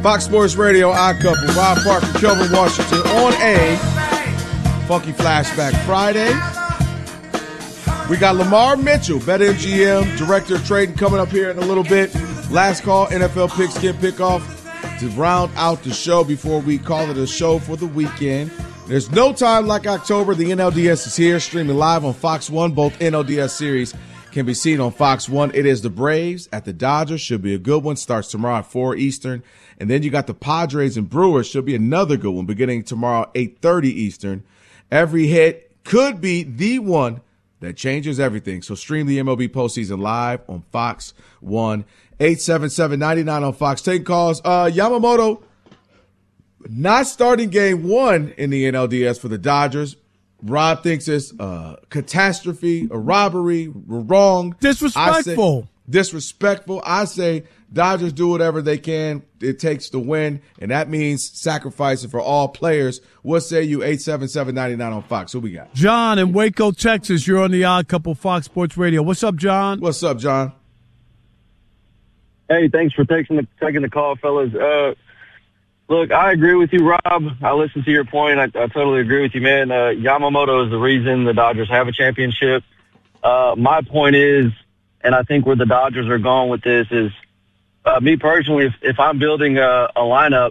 Fox Sports Radio, Odd Couple, Rob Parker, Kelvin Washington on a Funky Flashback Friday. We got Lamar Mitchell, BetMGM, Director of Trading, coming up here in a little bit. Last call, NFL Pigskin Pickoff to round out the show before we call it a show for the weekend. There's no time like October. The NLDS is here, streaming live on Fox 1. Both NLDS series can be seen on Fox 1. It is the Braves at the Dodgers. Should be a good one. Starts tomorrow at 4 Eastern. And then you got the Padres and Brewers. Should be another good one beginning tomorrow, 8:30 Eastern. Every hit could be the one that changes everything. So stream the MLB postseason live on Fox 1. 877-99 on Fox. Take calls. Yamamoto not starting game 1 in the NLDS for the Dodgers. Rob thinks it's a catastrophe, a robbery, wrong. Disrespectful. Disrespectful. I say Dodgers do whatever they can. It takes to win, and that means sacrificing for all players. What say you? 877-99 on Fox. Who we got? John in Waco, Texas. You're on the Odd Couple Fox Sports Radio. What's up, John? What's up, John? Hey, thanks for taking the call, fellas. Look, I agree with you, Rob. I listened to your point. I totally agree with you, man. Yamamoto is the reason the Dodgers have a championship. My point is, and I think where the Dodgers are going with this is, me personally, if I'm building a lineup,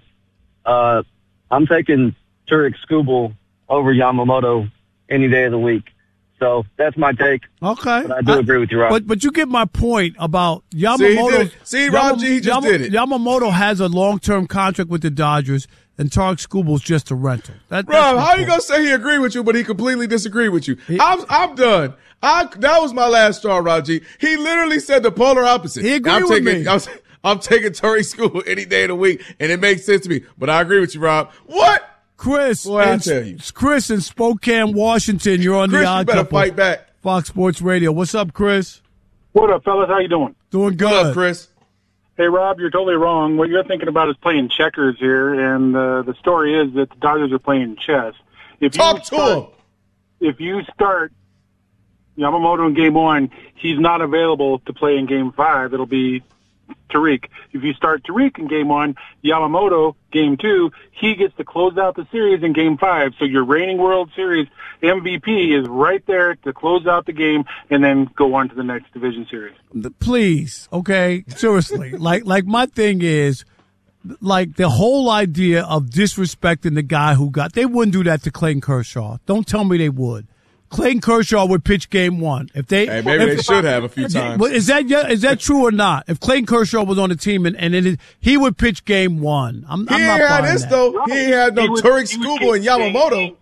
I'm taking Tarik Skubal over Yamamoto any day of the week. So that's my take. Okay. But I do agree with you, Rob. But you get my point about Yamamoto. See, Rob G, he just did it. Yamamoto has a long-term contract with the Dodgers, and Tarik Skubal's just a rental. Rob, how you going to say he agreed with you, but he completely disagreed with you? I'm done. That was my last straw, Rob G. He literally said the polar opposite. He agreed with me. I'm taking Tarik Skubal any day of the week, and it makes sense to me. But I agree with you, Rob. What? Chris, boy, I tell you. Chris in Spokane, Washington. You're on Chris, the Odd you better Couple. fight back. Fox Sports Radio. What's up, Chris? What up, fellas? How you doing? Doing good. What up, Chris? Hey, Rob, you're totally wrong. What you're thinking about is playing checkers here, and the story is that the Dodgers are playing chess. Talk to him. If you start Yamamoto in Game 1, he's not available to play in Game 5. It'll be Tarik. If you start Tarik in Game 1, Yamamoto Game 2, he gets to close out the series in Game 5. So your reigning World Series MVP is right there to close out the game and then go on to the next division series. Please, okay, seriously. like my thing is, like the whole idea of disrespecting the guy who they wouldn't do that to Clayton Kershaw. Don't tell me they would. Clayton Kershaw would pitch Game 1. Maybe they should have a few times. Is that true or not? If Clayton Kershaw was on the team and he would pitch Game 1, I'm not buying that. Though. He ain't had no Tarik Skubal and Yamamoto.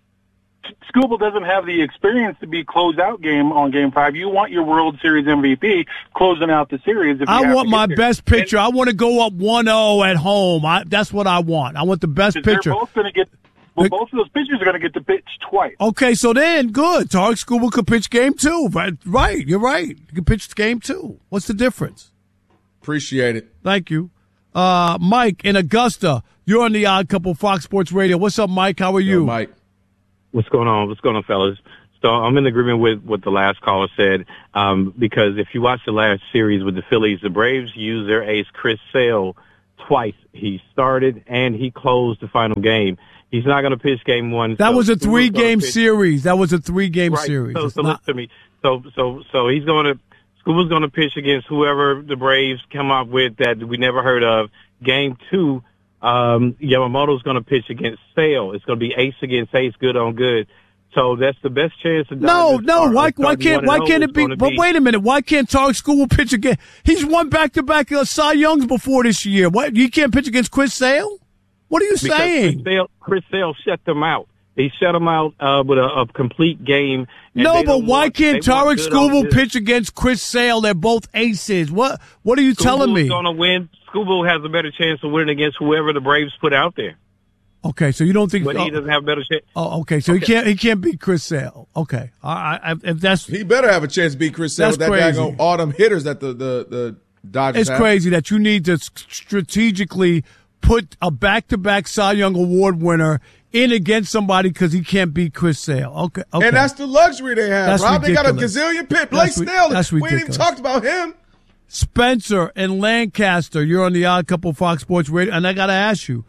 Skubal doesn't have the experience to be closed out game on Game 5. You want your World Series MVP closing out the series. I want my best pitcher. I want to go up 1-0 at home. That's what I want. I want the best pitcher. They're both going to get. Well, both of those pitchers are going to get to pitch twice. Okay, so then, good. Tarik Skubal could pitch Game 2. Right, you're right. You can pitch Game 2. What's the difference? Appreciate it. Thank you. Mike in Augusta, you're on the Odd Couple Fox Sports Radio. What's up, Mike? How are you? Yo, Mike. What's going on? What's going on, fellas? So I'm in agreement with what the last caller said, because if you watch the last series with the Phillies, the Braves used their ace, Chris Sale, twice. He started and he closed the final game. He's not going to pitch Game 1. That was a 3-game series. That was a 3-game right. series. So listen to me. So he's going to Skubal's going to pitch against whoever the Braves come up with that we never heard of. Game 2, Yamamoto's going to pitch against Sale. It's going to be ace against ace, good on good. So that's the best chance. No. Why can't it be? But wait a minute. Why can't Tarik Skubal pitch again? He's won back-to-back Cy Youngs before this year. What? You can't pitch against Chris Sale? What are you saying? Chris Sale shut them out. He shut them out with a complete game. No, but why can't Tarik Skubal pitch against Chris Sale? They're both aces. What are you telling me? Going to win. Skubal has a better chance of winning against whoever the Braves put out there. Okay, so you don't think? But he doesn't have a better chance. Oh, okay. So he can't beat Chris Sale. Okay, if that's he better have a chance to beat Chris Sale with that daggone autumn hitters that the Dodgers. It's crazy that you need to strategically put a back-to-back Cy Young Award winner in against somebody because he can't beat Chris Sale. Okay. And that's the luxury they have, that's Rob. Ridiculous. They got a gazillion pit. Blake Snell. That's we ridiculous. ain't even talked about him. Spencer in Lancaster. You're on the Odd Couple Fox Sports Radio, and I got to ask you,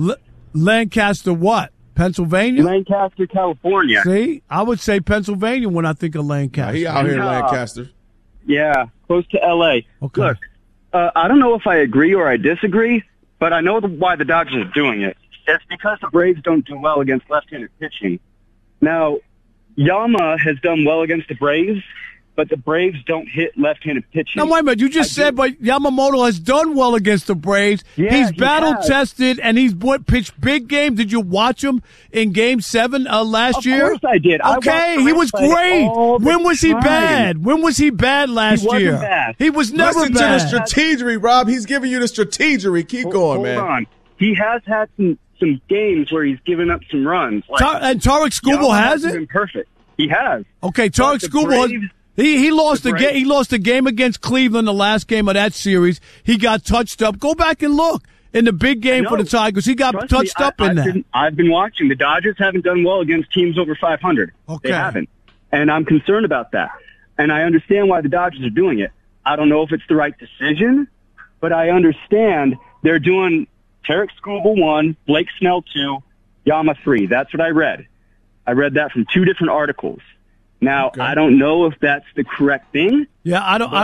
Lancaster what? Pennsylvania? Lancaster, California. See? I would say Pennsylvania when I think of Lancaster. He out here in Lancaster. Yeah, close to L.A. Okay. Look, I don't know if I agree or I disagree, but I know why the Dodgers are doing it. It's because the Braves don't do well against left-handed pitching. Now, Yama has done well against the Braves, but the Braves don't hit left-handed pitching. Now, wait a minute. You just said but Yamamoto has done well against the Braves. Yeah, he's he battle-tested, and he's pitched big games. Did you watch him in Game 7 last year? Of course I did. Okay, he was great. When was he bad? When was he bad last year? He wasn't bad. He was never Listen bad. to the strategery, Rob. He's giving you the strategery. Keep going, man. Hold on. He has had some games where he's given up some runs. And Tarek Skubal hasn't been perfect. He has. Okay, Tarek Skubal. He lost the game. He lost the game against Cleveland, the last game of that series. He got touched up. Go back and look in the big game for the Tigers. He got touched up in that. I've been watching. The Dodgers haven't done well against teams over 500. Okay. They haven't, and I'm concerned about that. And I understand why the Dodgers are doing it. I don't know if it's the right decision, but I understand they're doing Tarek Skubal 1, Blake Snell 2, Yama 3. That's what I read. I read that from 2 different articles. Now, I don't know if that's the correct thing. Yeah, I don't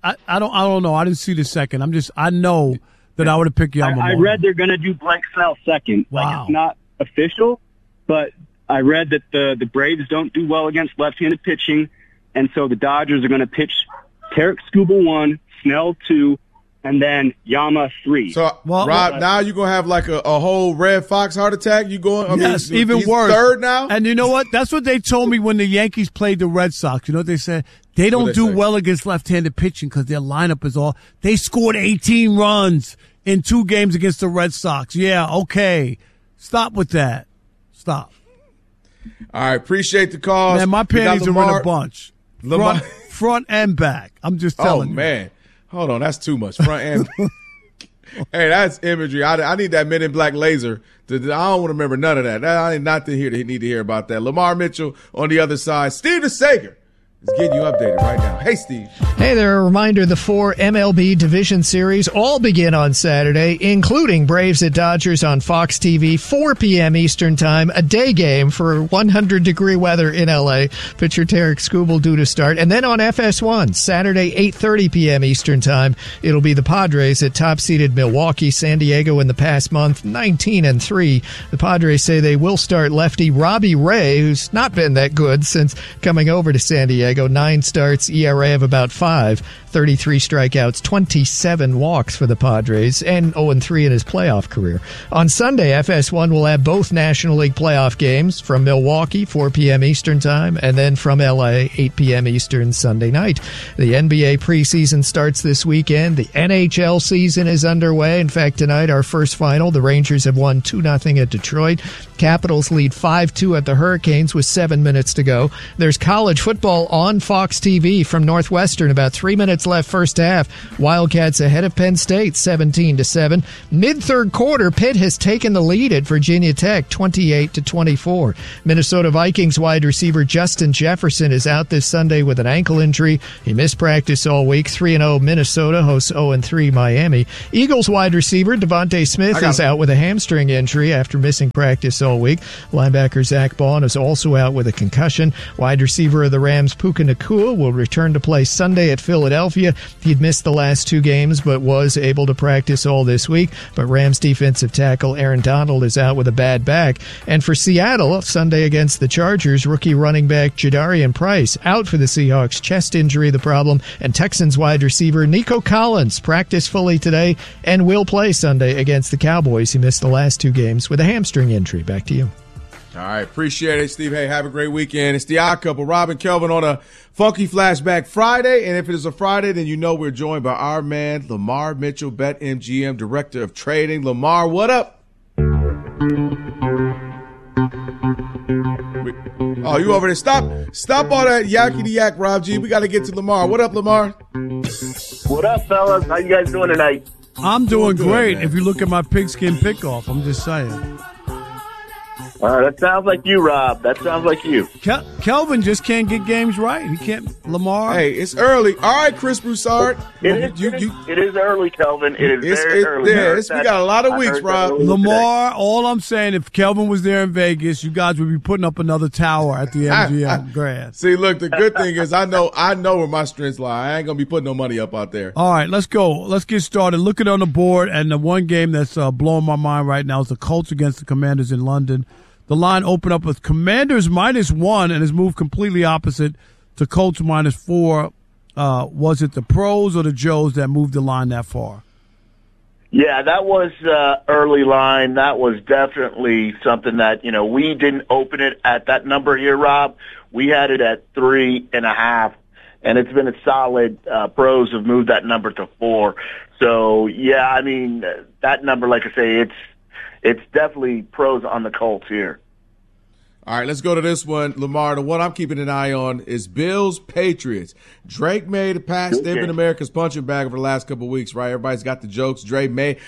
know. I didn't see the second. I know that I would have picked Yamamoto. I read they're going to do Blake Snell second. Wow. Like, it's not official, but I read that the Braves don't do well against left-handed pitching, and so the Dodgers are going to pitch Tarek Skubal 1, Snell 2, and then Yama 3. So, Rob, now you're going to have like a whole Red Fox heart attack? You going? Yes, mean, even he's worse. Third now? And you know what? That's what they told me when the Yankees played the Red Sox. You know what they said? They don't do well against left-handed pitching because their lineup is all. They scored 18 runs in 2 games against the Red Sox. Yeah, okay. Stop with that. Stop. All right, appreciate the calls. Man, my panties are in a bunch. Lamar. Front and back. I'm just telling you. Oh, man. Hold on, that's too much. Front end. Hey, that's imagery. I need that Men in Black laser. I don't want to remember none of that. I need not to need to hear about that. Lamar Mitchell on the other side. Steve DeSager is getting you updated right now. Hey, Steve. Hey there, a reminder, the 4 MLB Division Series all begin on Saturday, including Braves at Dodgers on Fox TV, 4 p.m. Eastern Time, a day game for 100-degree weather in L.A. Pitcher Tarek Skubal due to start. And then on FS1, Saturday, 8:30 p.m. Eastern Time, it'll be the Padres at top-seeded Milwaukee. San Diego in the past month, 19-3. The Padres say they will start lefty Robbie Ray, who's not been that good since coming over to San Diego. 9 starts, ERA of about 5, 33 strikeouts, 27 walks for the Padres, and 0-3 in his playoff career. On Sunday, FS1 will have both National League playoff games from Milwaukee, 4 p.m. Eastern Time, and then from L.A., 8 p.m. Eastern Sunday night. The NBA preseason starts this weekend. The NHL season is underway. In fact, tonight, our first final, the Rangers have won 2-0 at Detroit. Capitals lead 5-2 at the Hurricanes with 7 minutes to go. There's college football on Fox TV from Northwestern. About 3 minutes left first half. Wildcats ahead of Penn State, 17-7. Mid-third quarter, Pitt has taken the lead at Virginia Tech, 28-24. Minnesota Vikings wide receiver Justin Jefferson is out this Sunday with an ankle injury. He missed practice all week. 3-0 Minnesota hosts 0-3 Miami. Eagles wide receiver Devontae Smith is out with a hamstring injury after missing practice all week. Linebacker Zach Bond is also out with a concussion. Wide receiver of the Rams Puka Nacua will return to play Sunday at Philadelphia. He'd missed the last 2 games but was able to practice all this week. But Rams defensive tackle Aaron Donald is out with a bad back. And for Seattle, Sunday against the Chargers, rookie running back Jadarian Price out for the Seahawks. Chest injury the problem. And Texans wide receiver Nico Collins practiced fully today and will play Sunday against the Cowboys. He missed the last 2 games with a hamstring injury. Back to you. All right, appreciate it, Steve. Hey, have a great weekend. It's the Odd Couple, Rob and Kelvin on a Funky Flashback Friday. And if it is a Friday, then you know we're joined by our man, Lamar Mitchell, BetMGM, Director of Trading. Lamar, what up? Oh, you over there. Stop all that yakety-yak, Rob G. We got to get to Lamar. What up, Lamar? What up, fellas? How you guys doing tonight? I'm doing great. If you look at my pigskin pickoff, I'm just saying. That sounds like you, Rob. That sounds like you. Kelvin just can't get games right. He can't. Lamar. Hey, it's early. All right, Chris Broussard. It is early, Kelvin. It is very early. Yeah, we got a lot of weeks, Rob. Lamar, all I'm saying, if Kelvin was there in Vegas, you guys would be putting up another tower at the MGM Grand. See, look, the good thing is I know where my strengths lie. I ain't going to be putting no money up out there. All right, let's go. Let's get started. Look at it on the board, and the one game that's blowing my mind right now is the Colts against the Commanders in London. The line opened up with Commanders -1 and has moved completely opposite to Colts -4. Was it the pros or the Joes that moved the line that far? Yeah, that was early line. That was definitely something that, we didn't open it at that number here, Rob. We had it at 3.5, and it's been a solid. Pros have moved that number to 4. So, yeah, I mean, that number, like I say, it's definitely pros on the Colts here. All right, let's go to this one, Lamar. The one I'm keeping an eye on is Bills-Patriots. Drake May, the pass. They've been America's punching bag over the last couple of weeks, right? Everybody's got the jokes. Drake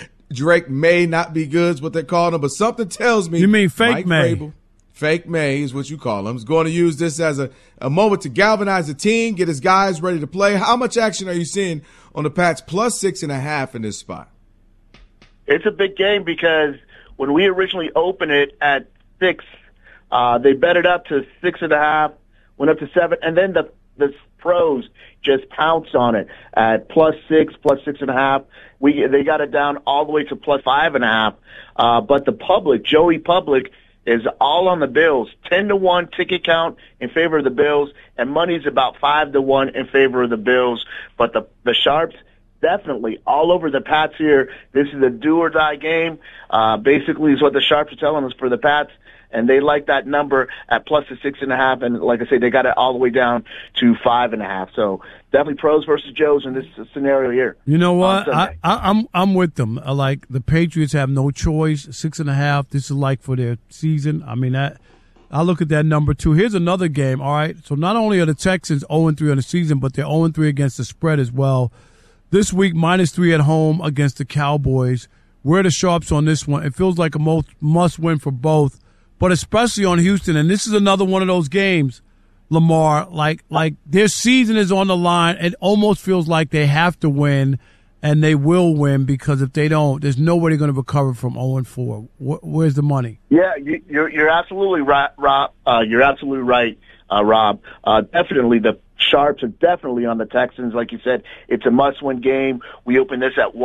may not be good is what they're calling him, but something tells me. You mean fake Mike May? Vrabel, fake May is what you call him. He's going to use this as a moment to galvanize the team, get his guys ready to play. How much action are you seeing on the Pats +6.5 in this spot? It's a big game because when we originally opened it at 6, they bet it up to 6.5, went up to 7, and then the pros just pounced on it at +6, +6.5. They got it down all the way to +5.5. But the public, Joey Public, is all on the Bills. 10-1 ticket count in favor of the Bills, and money's about 5-1 in favor of the Bills. But the sharps, definitely all over the Pats here. This is a do-or-die game. Basically, is what the sharps are telling us for the Pats. And they like that number at +6.5, and like I say, they got it all the way down to 5.5. So definitely pros versus Joes in this scenario here. You know what? I'm with them. Like the Patriots have no choice. 6.5. This is like for their season. I mean I look at that number too. Here's another game. All right. So not only are the Texans 0-3 on the season, but they're 0-3 against the spread as well. This week -3 at home against the Cowboys. Where are the sharps on this one? It feels like a must win for both. But especially on Houston, and this is another one of those games, Lamar, like their season is on the line. It almost feels like they have to win, and they will win, because if they don't, there's nobody going to recover from 0-4. Where's the money? Yeah, you're absolutely right, Rob. You're absolutely right, Rob. Definitely the sharps are definitely on the Texans. Like you said, it's a must-win game. We opened this at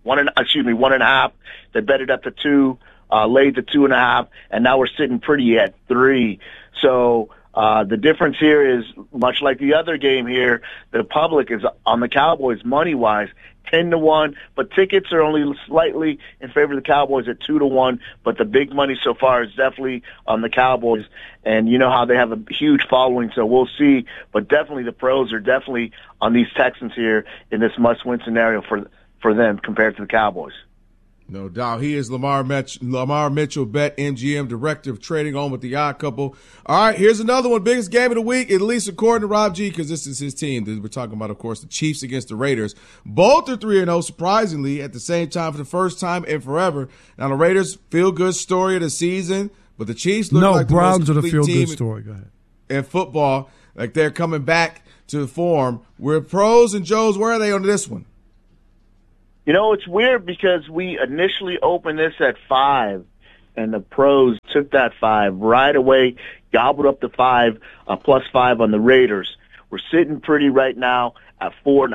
1.5. They bet it up to 2. Laid to 2.5, and now we're sitting pretty at 3. So the difference here is, much like the other game here, the public is on the Cowboys money-wise 10-1, but tickets are only slightly in favor of the Cowboys at 2-1. But the big money so far is definitely on the Cowboys, and you know how they have a huge following, so we'll see. But definitely the pros are definitely on these Texans here in this must-win scenario for them compared to the Cowboys. No doubt. He is Lamar Mitchell, BetMGM, Director of Trading, on with the Odd Couple. All right, here's another one. Biggest game of the week, at least according to Rob G, because this is his team. We're talking about, of course, the Chiefs against the Raiders. Both are 3-0, surprisingly, at the same time for the first time in forever. Now, the Raiders, feel-good story of the season, but the Chiefs look like the Browns most are the complete feel-good team story. Go ahead. In football. Like, they're coming back to form. We're pros and Joes. Where are they on this one? You know, it's weird because we initially opened this at 5, and the pros took that 5 right away, gobbled up the 5, +5 on the Raiders. We're sitting pretty right now at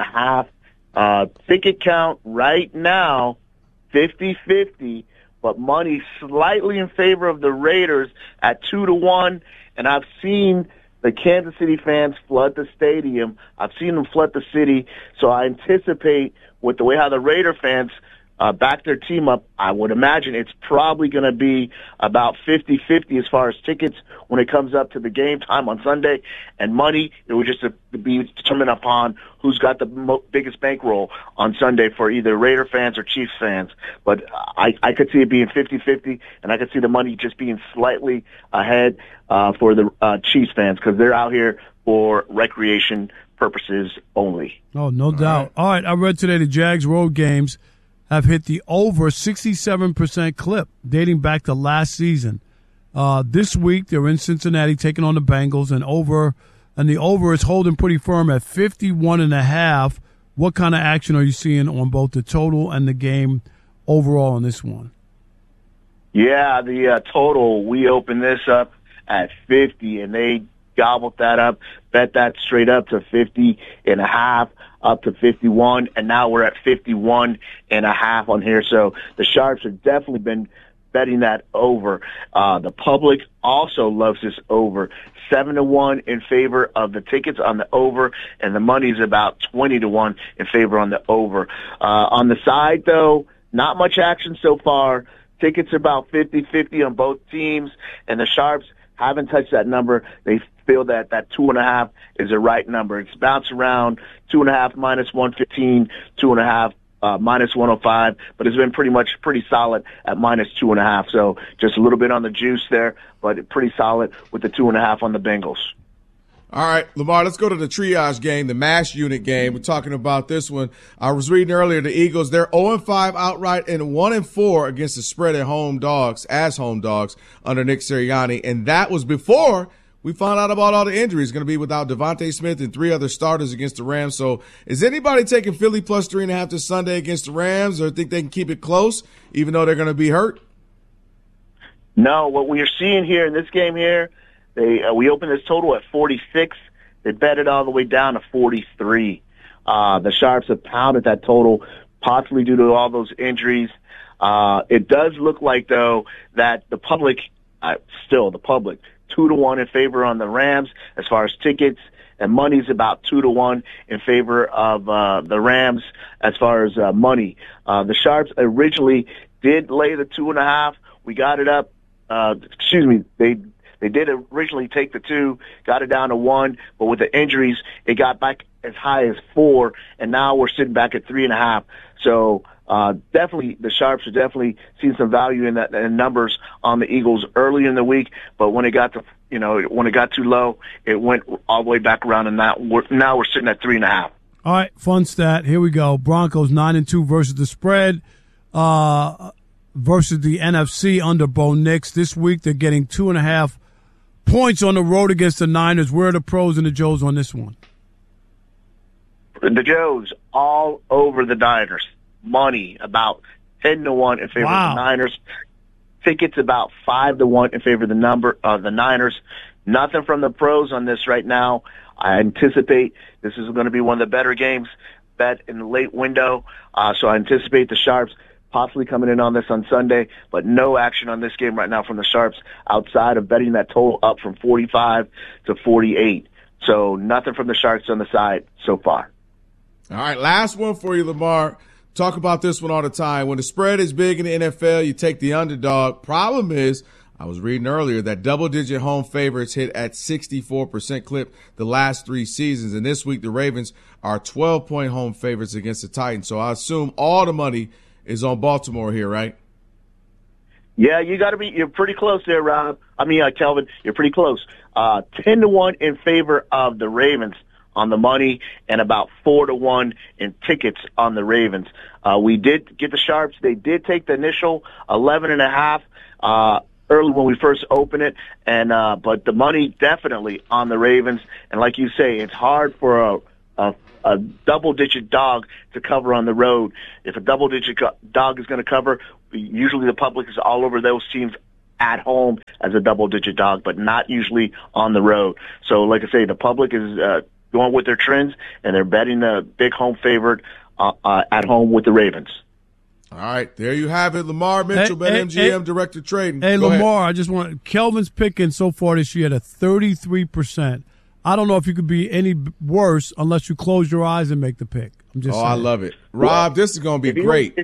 4.5. Ticket count right now, 50-50, but money slightly in favor of the Raiders at 2-1, and I've seen the Kansas City fans flood the stadium. I've seen them flood the city, so I anticipate with the way how the Raider fans back their team up, I would imagine it's probably going to be about 50-50 as far as tickets when it comes up to the game time on Sunday. And money, it would just be determined upon who's got the biggest bankroll on Sunday for either Raider fans or Chiefs fans. But I could see it being 50-50, and I could see the money just being slightly ahead for the Chiefs fans, because they're out here for recreation purposes only. Oh, no doubt. All right, I read today the Jags road games have hit the over 67% clip dating back to last season. This week, they're in Cincinnati taking on the Bengals, and the over is holding pretty firm at 51.5. What kind of action are you seeing on both the total and the game overall on this one? Yeah, the total, we opened this up at 50, and they gobbled that up, bet that straight up to 50.5, up to 51, and now we're at 51.5 on here. So the Sharps have definitely been betting that over. The public also loves this over. 7-1 in favor of the tickets on the over, and the money's about 20-1 in favor on the over. On the side, though, not much action so far. Tickets are about 50-50 on both teams, and the Sharps haven't touched that number. They feel that 2.5 is the right number. It's bounced around 2.5 minus 115, 2.5 minus 105, but it's been pretty solid at minus 2.5. So just a little bit on the juice there, but pretty solid with the 2.5 on the Bengals. All right, Lamar, let's go to the triage game, the mash unit game. We're talking about this one. I was reading earlier, the Eagles, they're 0-5 outright and 1-4 against the spread at home dogs under Nick Sirianni. And that was before we found out about all the injuries. Going to be without Devontae Smith and 3 other starters against the Rams. So is anybody taking Philly plus 3.5 this Sunday against the Rams, or think they can keep it close even though they're going to be hurt? No, what we are seeing here in this game here, we opened this total at 46. They bet it all the way down to 43. The Sharps have pounded that total, possibly due to all those injuries. It does look like, though, that the public, 2-1 in favor on the Rams as far as tickets, and money's about 2-1 in favor of the Rams as far as money. The Sharps originally did lay the 2.5. We got it up. They did originally take the 2, got it down to 1, but with the injuries, it got back as high as 4, and now we're sitting back at 3.5. So definitely, the Sharps are definitely seeing some value in that in numbers on the Eagles early in the week, but when it got to when it got too low, it went all the way back around, and now we're sitting at 3.5. All right, fun stat. Here we go. Broncos 9-2 versus the spread. Versus the NFC under Bo Nix. This week they're getting 2.5 points on the road against the Niners. Where are the pros and the Joes on this one? The Joes all over the Niners. Money about 10-1 in favor of the Niners. Tickets about 5-1 in favor of the Niners. Nothing from the pros on this right now. I anticipate this is going to be one of the better games bet in the late window. So I anticipate the Sharps possibly coming in on this on Sunday, but no action on this game right now from the Sharps outside of betting that total up from 45 to 48. So nothing from the Sharks on the side so far. All right, last one for you, Lamar. Talk about this one all the time. When the spread is big in the NFL, you take the underdog. Problem is, I was reading earlier that double-digit home favorites hit at 64% clip the last 3 seasons. And this week, the Ravens are 12-point home favorites against the Titans. So I assume all the money is on Baltimore here, right? Yeah, you're pretty close there, Rob. Kelvin, you're pretty close. 10-1 in favor of the Ravens on the money, and about 4-1 in tickets on the Ravens. We did get the Sharps. They did take the initial 11.5 early when we first opened it, and but the money definitely on the Ravens. And like you say, it's hard for a double-digit dog to cover on the road. If a double-digit dog is going to cover, usually the public is all over those teams at home as a double-digit dog, but not usually on the road. So, like I say, the public is going with their trends, and they're betting the big home favorite at home with the Ravens. All right, there you have it. Lamar Mitchell, BetMGM, Director Trading. Hey, Lamar, I just want Kelvin's picking so far this year at a 33%. I don't know if you could be any worse unless you close your eyes and make the pick. I'm just saying. I love it. Rob, this is going to be great.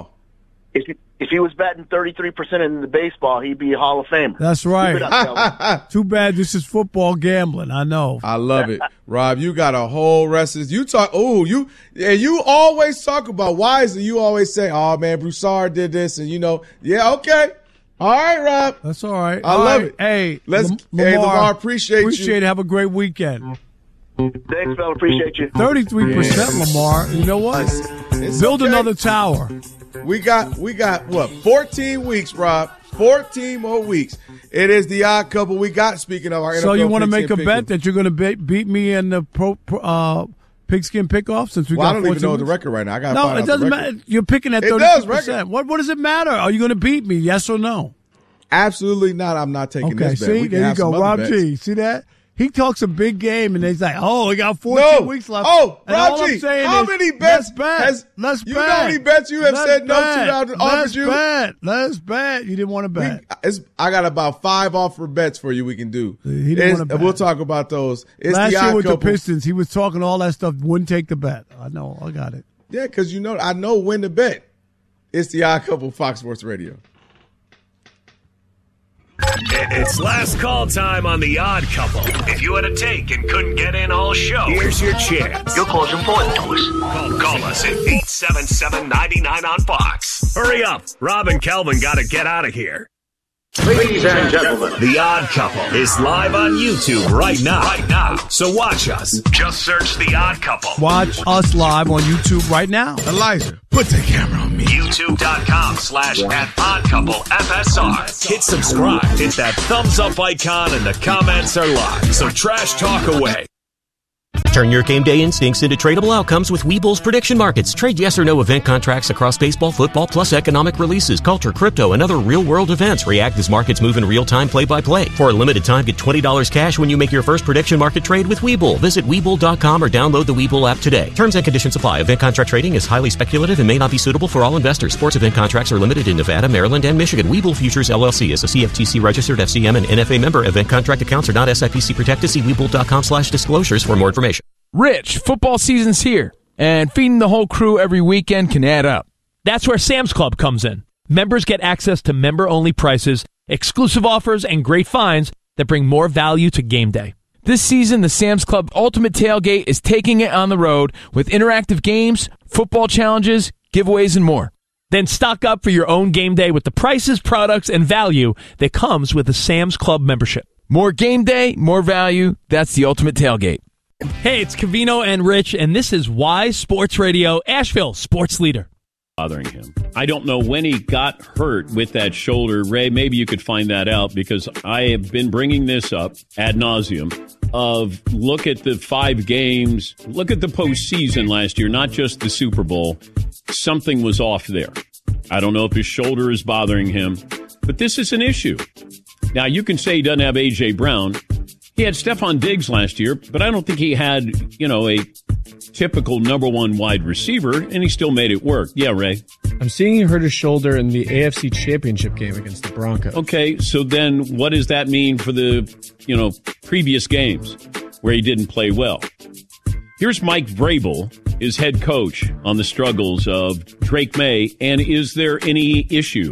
If he was batting 33% in the baseball, he'd be a Hall of Famer. That's right. Too bad this is football gambling. I know. I love it. Rob, you got a whole rest of this. You always talk about why is it you always say, oh, man, Broussard did this, and yeah, okay. All right, Rob. That's all right. I love it. Hey, Lamar, appreciate you. Appreciate it. Have a great weekend. Thanks, fella. Appreciate you. 33%, Lamar. You know what? Build another tower. We got what, 14 weeks, Rob. 14 more weeks. It is the Odd Couple we got. Speaking of our NFL, so you want to make a bet that you're going to beat me in the pigskin pickoff since we got 14 I don't even know the record right now. I got No, it doesn't matter. You're picking at 30%. What does it matter? Are you going to beat me? Yes or no? Absolutely not. I'm not taking this bet. See, there you go, Rob G. See that? He talks a big game, and he's like, "Oh, we got 14 weeks left." Oh, and Rob all G, I'm saying how is, many bets let's you bet. know how many bets you have said no to out offered you? Let's bet. You didn't want to bet. I got about 5 offer bets for you we can do. He didn't want to bet. We'll talk about those. It's Last the year Odd with Couple. the Pistons, he was talking all that stuff, wouldn't take the bet. I know. I got it. Yeah, because I know when to bet. It's the Odd Couple, Fox Sports Radio. It's last call time on The Odd Couple. If you had a take and couldn't get in all show, here's your chance. Your call's important to us. Call us at 877-99 on Fox. Hurry up. Rob and Kelvin got to get out of here. Ladies and gentlemen, The Odd Couple is live on YouTube right now. So watch us. Just search The Odd Couple. Watch us live on YouTube right now. Elijah, put the camera on me. YouTube.com/@oddcouplefsr. Hit subscribe. Hit that thumbs up icon and the comments are live. So trash talk away. Turn your game day instincts into tradable outcomes with Webull's prediction markets. Trade yes or no event contracts across baseball, football, plus economic releases, culture, crypto, and other real-world events. React as markets move in real time, play-by-play. For a limited time, get $20 cash when you make your first prediction market trade with Webull. Visit Webull.com or download the Webull app today. Terms and conditions apply. Event contract trading is highly speculative and may not be suitable for all investors. Sports event contracts are limited in Nevada, Maryland, and Michigan. Webull Futures, LLC is a CFTC-registered FCM and NFA member. Event contract accounts are not SIPC protected. See Webull.com/disclosures for more information. Rich, football season's here, and feeding the whole crew every weekend can add up. That's where Sam's Club comes in. Members get access to member-only prices, exclusive offers, and great finds that bring more value to game day. This season, the Sam's Club Ultimate Tailgate is taking it on the road with interactive games, football challenges, giveaways, and more. Then stock up for your own game day with the prices, products, and value that comes with a Sam's Club membership. More game day, more value. That's the Ultimate Tailgate. Hey, it's Covino and Rich, and this is Wise Sports Radio, Asheville Sports Leader. Bothering him. I don't know when he got hurt with that shoulder. Ray, maybe you could find that out, because I have been bringing this up ad nauseum of look at the 5 games, look at the postseason last year, not just the Super Bowl. Something was off there. I don't know if his shoulder is bothering him, but this is an issue. Now, you can say he doesn't have A.J. Brown. He had Stephon Diggs last year, but I don't think he had, a typical number one wide receiver, and he still made it work. Yeah, Ray? I'm seeing he hurt his shoulder in the AFC Championship game against the Broncos. Okay, so then what does that mean for the, previous games where he didn't play well? Here's Mike Vrabel, his head coach, on the struggles of Drake May, and is there any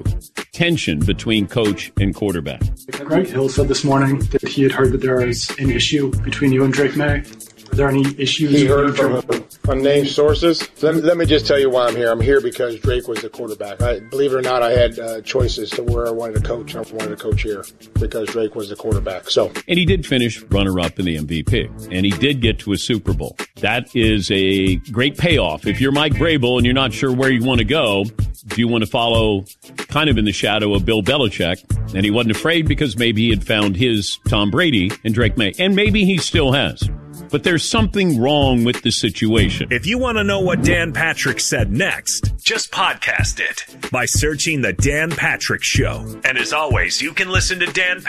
tension between coach and quarterback? Greg Hill said this morning that he had heard that there is an issue between you and Drake May. Are there any issues? He heard from unnamed sources. Let me just tell you why I'm here. I'm here because Drake was the quarterback. Believe it or not, I had choices to where I wanted to coach. I wanted to coach here because Drake was the quarterback. And he did finish runner-up in the MVP, and he did get to a Super Bowl. That is a great payoff. If you're Mike Vrabel and you're not sure where you want to go, do you want to follow kind of in the shadow of Bill Belichick? And he wasn't afraid because maybe he had found his Tom Brady and Drake May, and maybe he still has. But there's something wrong with the situation. If you want to know what Dan Patrick said next, just podcast it by searching The Dan Patrick Show. And as always, you can listen to Dan